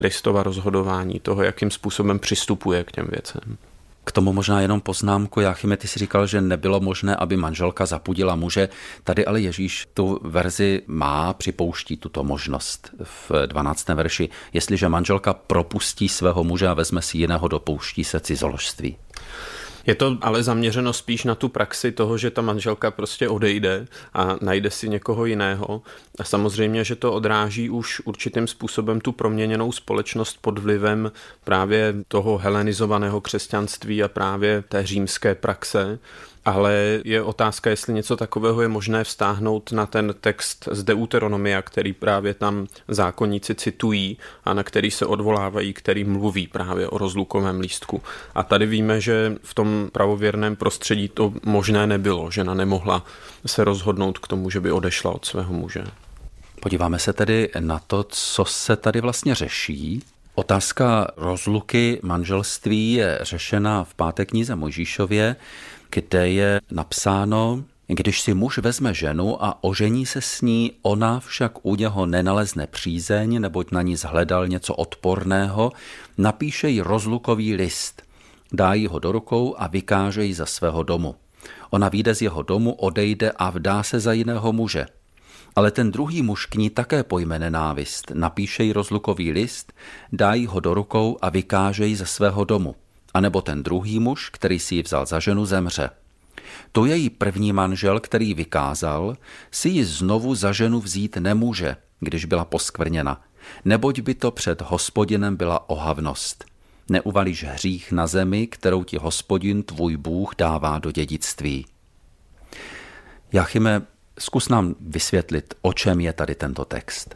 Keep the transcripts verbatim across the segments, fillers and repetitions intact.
Kristova rozhodování, toho, jakým způsobem přistupuje k těm věcem. K tomu možná jenom poznámku. Jáchyme, ty si říkal, že nebylo možné, aby manželka zapudila muže. Tady ale Ježíš tu verzi má, připouští tuto možnost v dvanáctém verši. Jestliže manželka propustí svého muže a vezme si jiného, dopouští se cizoložství. Je to ale zaměřeno spíš na tu praxi toho, že ta manželka prostě odejde a najde si někoho jiného. A samozřejmě, že to odráží už určitým způsobem tu proměněnou společnost pod vlivem právě toho helenizovaného křesťanství a právě té římské praxe. Ale je otázka, jestli něco takového je možné vztáhnout na ten text z Deuteronomia, který právě tam zákonníci citují a na který se odvolávají, který mluví právě o rozlukovém lístku. A tady víme, že v tom pravověrném prostředí to možné nebylo. Žena nemohla se rozhodnout k tomu, že by odešla od svého muže. Podíváme se tedy na to, co se tady vlastně řeší. Otázka rozluky manželství je řešena v páté knize Mojžíšově, kde je napsáno, když si muž vezme ženu a ožení se s ní, ona však u něho nenalezne přízeň, neboť na ní zhledal něco odporného, napíše jí rozlukový list, dá jí ho do rukou a vykáže ji za svého domu. Ona vyjde z jeho domu, odejde a vdá se za jiného muže. Ale ten druhý muž k ní také pojme nenávist, napíše jí rozlukový list, dá jí ho do rukou a vykáže ji ze svého domu. A nebo ten druhý muž, který si ji vzal za ženu, zemře. To její první manžel, který ji vykázal, si ji znovu za ženu vzít nemůže, když byla poskvrněna, neboť by to před Hospodinem byla ohavnost. Neuvalíš hřích na zemi, kterou ti Hospodin tvůj Bůh dává do dědictví. Jáchyme, zkus nám vysvětlit, o čem je tady tento text.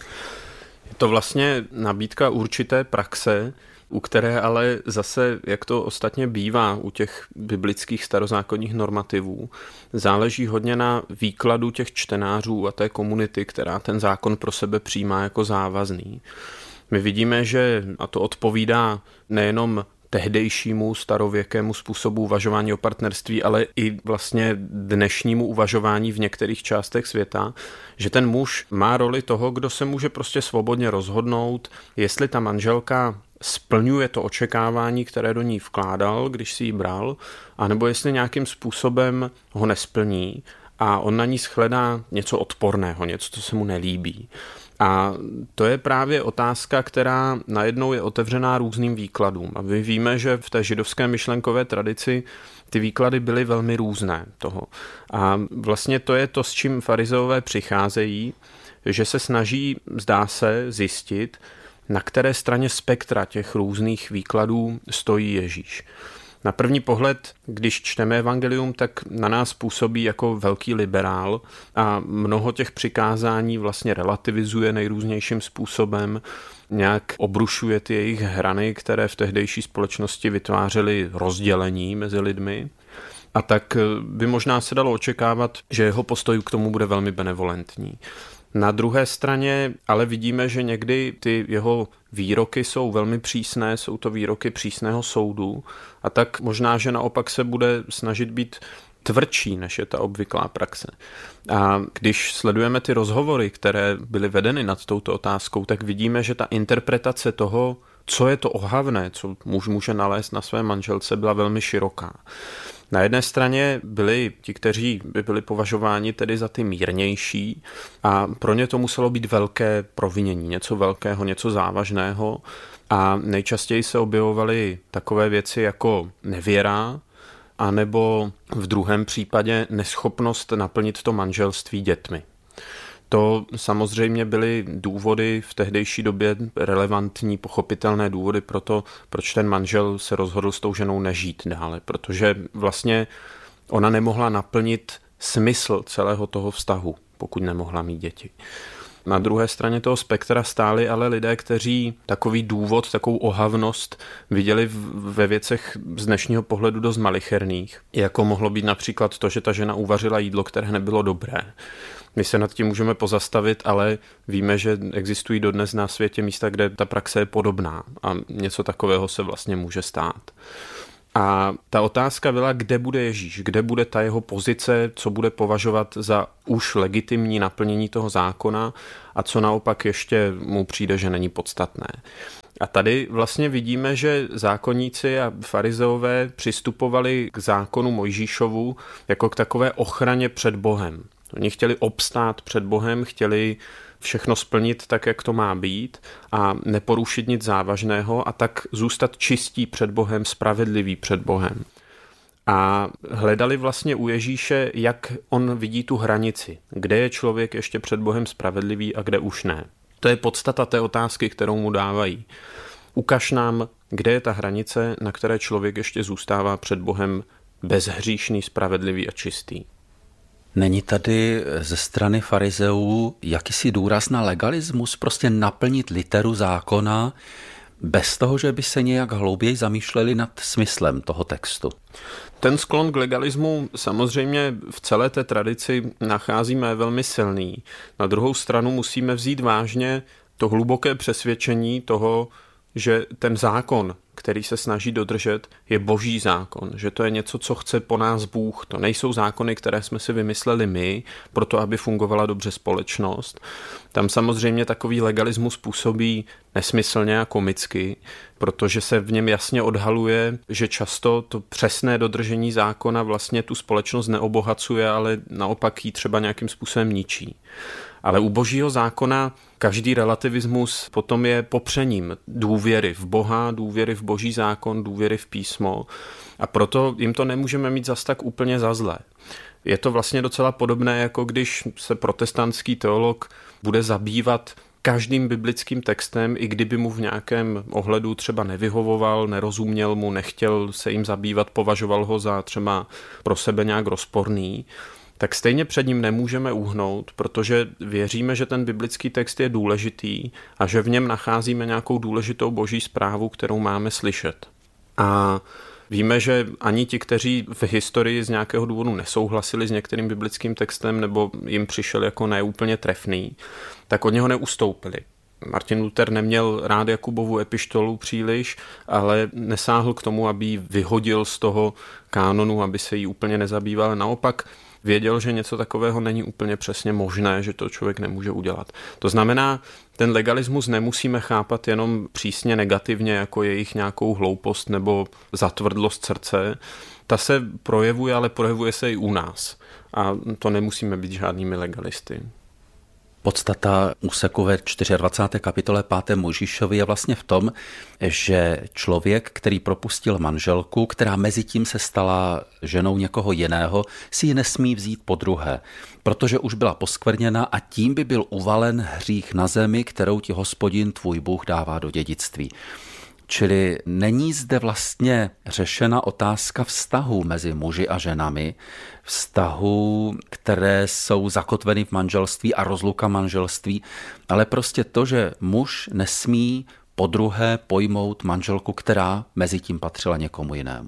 Je to vlastně nabídka určité praxe, u které ale zase, jak to ostatně bývá u těch biblických starozákonních normativů, záleží hodně na výkladu těch čtenářů a té komunity, která ten zákon pro sebe přijímá jako závazný. My vidíme, že, a to odpovídá nejenom tehdejšímu starověkému způsobu uvažování o partnerství, ale i vlastně dnešnímu uvažování v některých částech světa, že ten muž má roli toho, kdo se může prostě svobodně rozhodnout, jestli ta manželka splňuje to očekávání, které do ní vkládal, když si ji bral, anebo jestli nějakým způsobem ho nesplní a on na ní shledá něco odporného, něco, co se mu nelíbí. A to je právě otázka, která najednou je otevřená různým výkladům. A my víme, že v té židovské myšlenkové tradici ty výklady byly velmi různé toho. A vlastně to je to, s čím farizeové přicházejí, že se snaží, zdá se, zjistit, na které straně spektra těch různých výkladů stojí Ježíš. Na první pohled, když čteme evangelium, tak na nás působí jako velký liberál a mnoho těch přikázání vlastně relativizuje nejrůznějším způsobem, nějak obrušuje ty jejich hrany, které v tehdejší společnosti vytvářely rozdělení mezi lidmi. A tak by možná se dalo očekávat, že jeho postoj k tomu bude velmi benevolentní. Na druhé straně ale vidíme, že někdy ty jeho výroky jsou velmi přísné, jsou to výroky přísného soudu a tak možná, že naopak se bude snažit být tvrdší, než je ta obvyklá praxe. A když sledujeme ty rozhovory, které byly vedeny nad touto otázkou, tak vidíme, že ta interpretace toho, co je to ohavné, co muž může nalézt na své manželce, byla velmi široká. Na jedné straně byli ti, kteří by byli považováni tedy za ty mírnější a pro ně to muselo být velké provinění, něco velkého, něco závažného a nejčastěji se objevovaly takové věci jako nevěra anebo v druhém případě neschopnost naplnit to manželství dětmi. To samozřejmě byly důvody v tehdejší době relevantní, pochopitelné důvody pro to, proč ten manžel se rozhodl s tou ženou nežít dále, protože vlastně ona nemohla naplnit smysl celého toho vztahu, pokud nemohla mít děti. Na druhé straně toho spektra stáli ale lidé, kteří takový důvod, takovou ohavnost viděli ve věcech z dnešního pohledu dost malicherných, jako mohlo být například to, že ta žena uvařila jídlo, které nebylo dobré. My se nad tím můžeme pozastavit, ale víme, že existují dodnes na světě místa, kde ta praxe je podobná a něco takového se vlastně může stát. A ta otázka byla, kde bude Ježíš, kde bude ta jeho pozice, co bude považovat za už legitimní naplnění toho zákona a co naopak ještě mu přijde, že není podstatné. A tady vlastně vidíme, že zákonníci a farizeové přistupovali k zákonu Mojžíšovu jako k takové ochraně před Bohem. Oni chtěli obstát před Bohem, chtěli všechno splnit tak, jak to má být a neporušit nic závažného a tak zůstat čistí před Bohem, spravedliví před Bohem. A hledali vlastně u Ježíše, jak on vidí tu hranici, kde je člověk ještě před Bohem spravedlivý a kde už ne. To je podstata té otázky, kterou mu dávají. Ukaž nám, kde je ta hranice, na které člověk ještě zůstává před Bohem bezhříšný, spravedlivý a čistý. Není tady ze strany farizeů jakýsi důraz na legalismus, prostě naplnit literu zákona bez toho, že by se nějak hlouběji zamýšleli nad smyslem toho textu? Ten sklon k legalismu samozřejmě v celé té tradici nacházíme velmi silný. Na druhou stranu musíme vzít vážně to hluboké přesvědčení toho, že ten zákon, který se snaží dodržet, je boží zákon, že to je něco, co chce po nás Bůh. To nejsou zákony, které jsme si vymysleli my, proto aby fungovala dobře společnost. Tam samozřejmě takový legalismus působí nesmyslně a komicky, protože se v něm jasně odhaluje, že často to přesné dodržení zákona vlastně tu společnost neobohacuje, ale naopak ji třeba nějakým způsobem ničí. Ale u božího zákona každý relativismus potom je popřením důvěry v Boha, důvěry v boží zákon, důvěry v písmo a proto jim to nemůžeme mít zas tak úplně za zlé. Je to vlastně docela podobné, jako když se protestantský teolog bude zabývat každým biblickým textem, i kdyby mu v nějakém ohledu třeba nevyhovoval, nerozuměl mu, nechtěl se jim zabývat, považoval ho za třeba pro sebe nějak rozporný, tak stejně před ním nemůžeme uhnout, protože věříme, že ten biblický text je důležitý a že v něm nacházíme nějakou důležitou boží zprávu, kterou máme slyšet. A víme, že ani ti, kteří v historii z nějakého důvodu nesouhlasili s některým biblickým textem nebo jim přišel jako neúplně trefný, tak od něho neustoupili. Martin Luther neměl rád Jakubovu epištolu příliš, ale nesáhl k tomu, aby ji vyhodil z toho kánonu, aby se jí úplně nezabýval. Naopak věděl, že něco takového není úplně přesně možné, že to člověk nemůže udělat. To znamená, ten legalismus nemusíme chápat jenom přísně negativně jako jejich nějakou hloupost nebo zatvrdlost srdce. Ta se projevuje, ale projevuje se i u nás. A to nemusíme být žádnými legalisty. Podstata úseku ve dvacáté čtvrté kapitole páté Mojžíšovi je vlastně v tom, že člověk, který propustil manželku, která mezi tím se stala ženou někoho jiného, si ji nesmí vzít podruhé, protože už byla poskvrněna a tím by byl uvalen hřích na zemi, kterou ti Hospodin tvůj Bůh dává do dědictví. Čili není zde vlastně řešena otázka vztahů mezi muži a ženami, vztahů, které jsou zakotveny v manželství a rozluka manželství, ale prostě to, že muž nesmí podruhé pojmout manželku, která mezi tím patřila někomu jinému.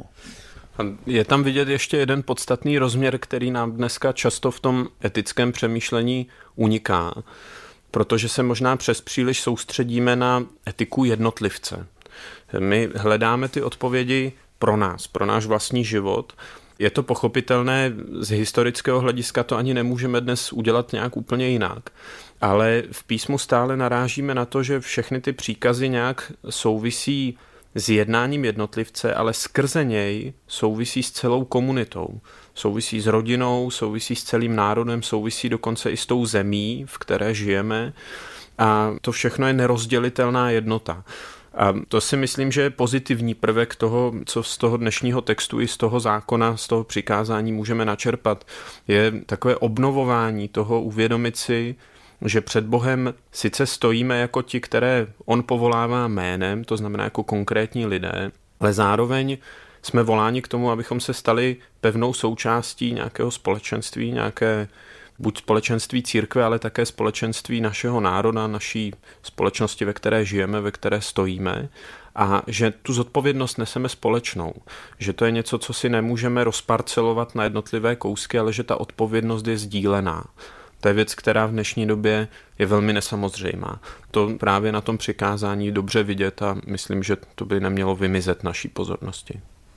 Je tam vidět ještě jeden podstatný rozměr, který nám dneska často v tom etickém přemýšlení uniká, protože se možná přes příliš soustředíme na etiku jednotlivce. My hledáme ty odpovědi pro nás, pro náš vlastní život. Je to pochopitelné, z historického hlediska to ani nemůžeme dnes udělat nějak úplně jinak. Ale v písmu stále narážíme na to, že všechny ty příkazy nějak souvisí s jednáním jednotlivce, ale skrze něj souvisí s celou komunitou. Souvisí s rodinou, souvisí s celým národem, souvisí dokonce i s tou zemí, v které žijeme. A to všechno je nerozdělitelná jednota. A to si myslím, že je pozitivní prvek toho, co z toho dnešního textu i z toho zákona, z toho přikázání můžeme načerpat. Je takové obnovování toho uvědomit si, že před Bohem sice stojíme jako ti, které on povolává jménem, to znamená jako konkrétní lidé, ale zároveň jsme voláni k tomu, abychom se stali pevnou součástí nějakého společenství, nějaké buď společenství církve, ale také společenství našeho národa, naší společnosti, ve které žijeme, ve které stojíme a že tu zodpovědnost neseme společnou, že to je něco, co si nemůžeme rozparcelovat na jednotlivé kousky, ale že ta odpovědnost je sdílená. To je věc, která v dnešní době je velmi nesamozřejmá. To právě na tom přikázání dobře vidět a myslím, že to by nemělo vymizet naší pozornosti.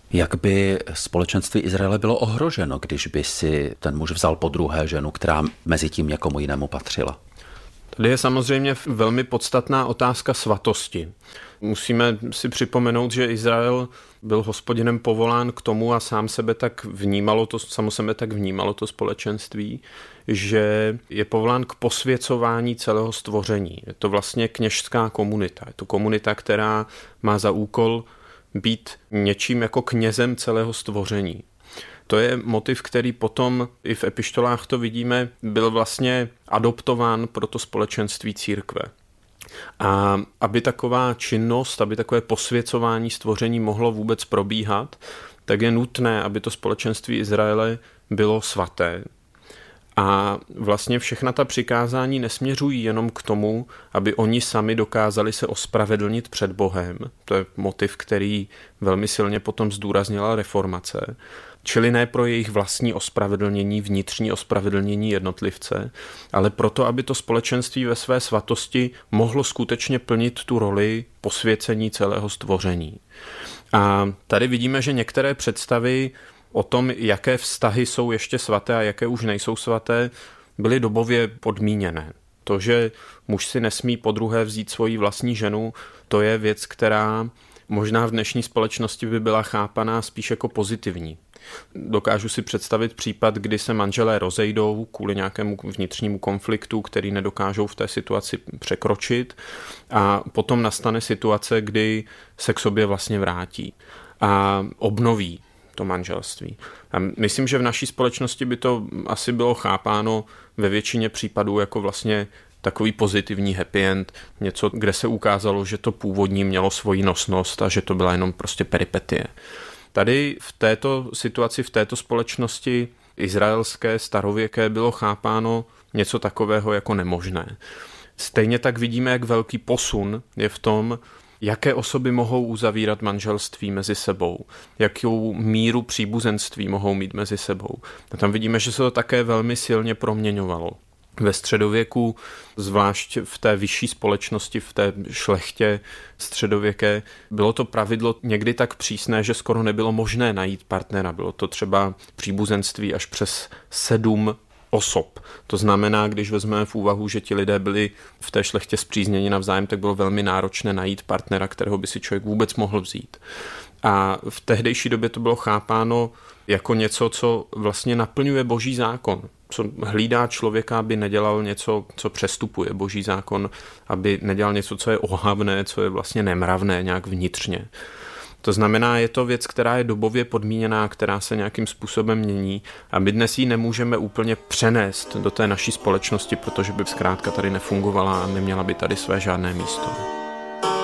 Jak by společenství Izraele bylo ohroženo, když by si ten muž vzal po druhé ženu, která mezi tím někomu jinému patřila? Tady je samozřejmě velmi podstatná otázka svatosti. Musíme si připomenout, že Izrael byl Hospodinem povolán k tomu a sám sebe tak vnímalo to, samo sebe tak vnímalo to společenství, že je povolán k posvěcování celého stvoření. Je to vlastně kněžská komunita. Je to komunita, která má za úkol být něčím jako knězem celého stvoření. To je motiv, který potom i v epištolách to vidíme, byl vlastně adoptován pro to společenství církve. A aby taková činnost, aby takové posvěcování stvoření mohlo vůbec probíhat, tak je nutné, aby to společenství Izraele bylo svaté. A vlastně všechna ta přikázání nesměřují jenom k tomu, aby oni sami dokázali se ospravedlnit před Bohem. To je motiv, který velmi silně potom zdůraznila reformace. Čili ne pro jejich vlastní ospravedlnění, vnitřní ospravedlnění jednotlivce, ale proto, aby to společenství ve své svatosti mohlo skutečně plnit tu roli posvěcení celého stvoření. A tady vidíme, že některé představy o tom, jaké vztahy jsou ještě svaté a jaké už nejsou svaté, byly dobově podmíněné. To, že muž si nesmí podruhé vzít svoji vlastní ženu, to je věc, která možná v dnešní společnosti by byla chápaná spíš jako pozitivní. Dokážu si představit případ, kdy se manželé rozejdou kvůli nějakému vnitřnímu konfliktu, který nedokážou v té situaci překročit, a potom nastane situace, kdy se k sobě vlastně vrátí a obnoví to manželství. A myslím, že v naší společnosti by to asi bylo chápáno ve většině případů jako vlastně takový pozitivní happy end, něco, kde se ukázalo, že to původní mělo svoji nosnost a že to byla jenom prostě peripetie. Tady v této situaci, v této společnosti izraelské, starověké bylo chápáno něco takového jako nemožné. Stejně tak vidíme, jak velký posun je v tom, jaké osoby mohou uzavírat manželství mezi sebou, jakou míru příbuzenství mohou mít mezi sebou. A tam vidíme, že se to také velmi silně proměňovalo. Ve středověku, zvlášť v té vyšší společnosti, v té šlechtě středověké, bylo to pravidlo někdy tak přísné, že skoro nebylo možné najít partnera. Bylo to třeba příbuzenství až přes sedm osob. To znamená, když vezmeme v úvahu, že ti lidé byli v té šlechtě spřízněni navzájem, tak bylo velmi náročné najít partnera, kterého by si člověk vůbec mohl vzít. A v tehdejší době to bylo chápáno jako něco, co vlastně naplňuje Boží zákon. Co hlídá člověka, aby nedělal něco, co přestupuje Boží zákon, aby nedělal něco, co je ohavné, co je vlastně nemravné nějak vnitřně. To znamená, je to věc, která je dobově podmíněná, která se nějakým způsobem mění a my dnes ji nemůžeme úplně přenést do té naší společnosti, protože by zkrátka tady nefungovala a neměla by tady své žádné místo.